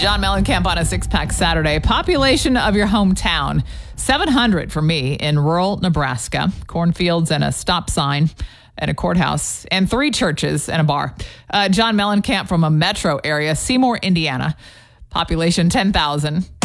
John Mellencamp on a six-pack Saturday. Population of your hometown, 700 for me in rural Nebraska. Cornfields and a stop sign and a courthouse and 3 churches and a bar. John Mellencamp from a metro area, Seymour, Indiana. Population 10,000.